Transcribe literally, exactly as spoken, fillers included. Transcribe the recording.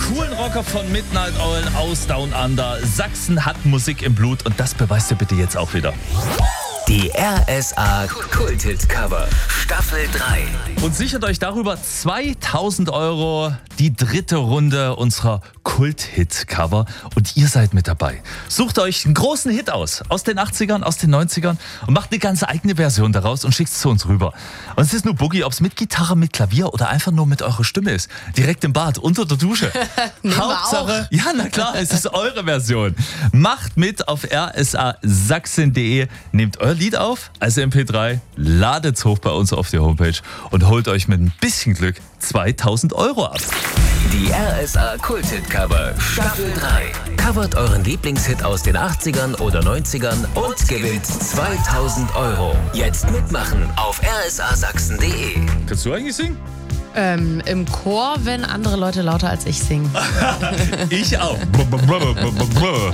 coolen Rocker von Midnight Oil aus Down Under. Sachsen hat Musik im Blut und das beweist ihr bitte jetzt auch wieder. Die R S A Kult-Hit-Cover Staffel drei. Und sichert euch darüber zweitausend Euro, die dritte Runde unserer Kult-Hit-Cover. Und ihr seid mit dabei. Sucht euch einen großen Hit aus, aus den achtzigern, aus den neunzigern und macht eine ganz eigene Version daraus und schickt es zu uns rüber. Und es ist nur Boogie, ob es mit Gitarre, mit Klavier oder einfach nur mit eurer Stimme ist. Direkt im Bad, unter der Dusche. Hauptsache, ja, na klar, es ist eure Version. Macht mit auf r s a sachsen punkt d e, nehmt euer Lied auf als M P drei, ladet's hoch bei uns auf die Homepage und holt euch mit ein bisschen Glück zweitausend Euro ab. Die R S A Kult-Hit-Cover Staffel drei. Covert euren Lieblingshit aus den achtzigern oder neunzigern und gewinnt zweitausend Euro. Jetzt mitmachen auf r s a sachsen punkt d e. Kannst du eigentlich singen? Ähm, im Chor, wenn andere Leute lauter als ich singen. Ich auch.